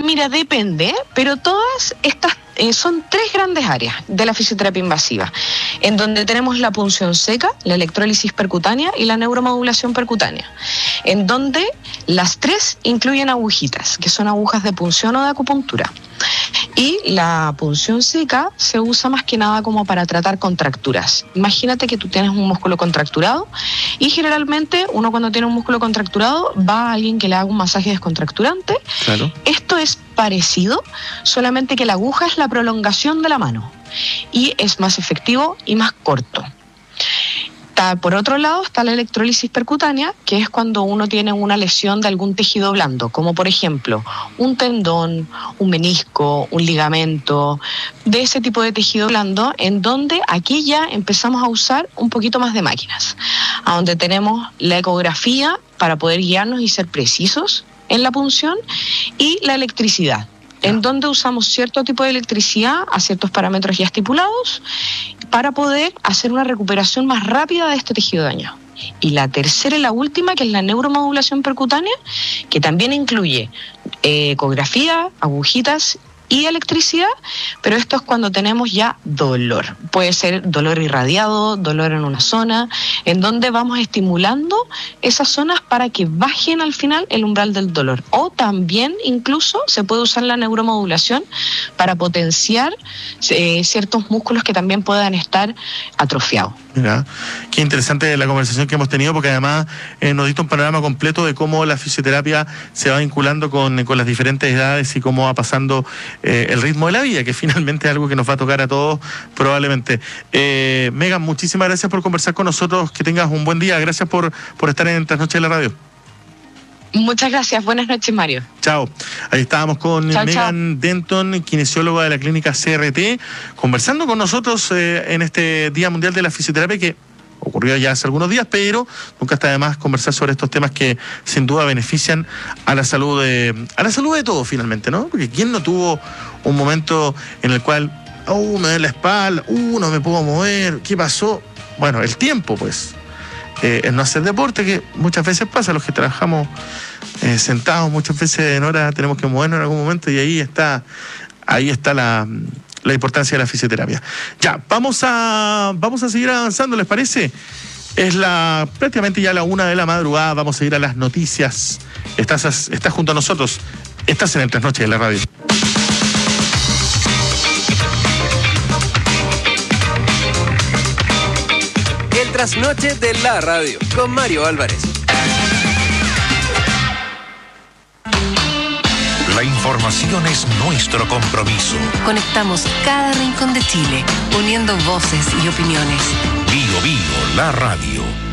Mira, depende, pero todas estas son 3 grandes áreas de la fisioterapia invasiva, en donde tenemos la punción seca, la electrólisis percutánea y la neuromodulación percutánea, en donde las 3 incluyen agujitas, que son agujas de punción o de acupuntura. Y la punción seca se usa más que nada como para tratar contracturas. Imagínate que tú tienes un músculo contracturado y generalmente uno cuando tiene un músculo contracturado va a alguien que le haga un masaje descontracturante. Claro. Esto es parecido, solamente que la aguja es la prolongación de la mano y es más efectivo y más corto. Por otro lado está la electrólisis percutánea, que es cuando uno tiene una lesión de algún tejido blando, como por ejemplo un tendón, un menisco, un ligamento, de ese tipo de tejido blando, en donde aquí ya empezamos a usar un poquito más de máquinas, a donde tenemos la ecografía para poder guiarnos y ser precisos en la punción y la electricidad, en donde usamos cierto tipo de electricidad a ciertos parámetros ya estipulados para poder hacer una recuperación más rápida de este tejido dañado. Y la tercera y la última, que es la neuromodulación percutánea, que también incluye ecografía, agujitas y electricidad, pero esto es cuando tenemos ya dolor. Puede ser dolor irradiado, dolor en una zona, en donde vamos estimulando esas zonas para que bajen al final el umbral del dolor. O también incluso se puede usar la neuromodulación para potenciar ciertos músculos que también puedan estar atrofiados. Mira, qué interesante la conversación que hemos tenido, porque además nos diste un panorama completo de cómo la fisioterapia se va vinculando con las diferentes edades y cómo va pasando el ritmo de la vida, que finalmente es algo que nos va a tocar a todos probablemente. Megan, muchísimas gracias por conversar con nosotros, que tengas un buen día, gracias por estar en Trasnoche de la Radio. Muchas gracias, buenas noches, Mario. Chao. Ahí estábamos con Megan Denton, kinesióloga de la clínica CRT, conversando con nosotros en este Día Mundial de la Fisioterapia, que ocurrió ya hace algunos días, pero nunca está de más conversar sobre estos temas que sin duda benefician a la salud de todos finalmente, ¿no? Porque ¿quién no tuvo un momento en el cual, me duele la espalda, no me puedo mover, ¿qué pasó? Bueno, el tiempo, pues. El no hacer deporte, que muchas veces pasa, los que trabajamos sentados muchas veces en hora tenemos que movernos en algún momento, y ahí está la importancia de la fisioterapia. Ya, vamos a seguir avanzando, ¿les parece? Es prácticamente ya la 1 de la madrugada, vamos a ir a las noticias. Estás junto a nosotros, estás en el Trasnoche de la Radio. Trasnoche de la Radio con Mario Álvarez. La información es nuestro compromiso. Conectamos cada rincón de Chile, uniendo voces y opiniones. Bio, la radio.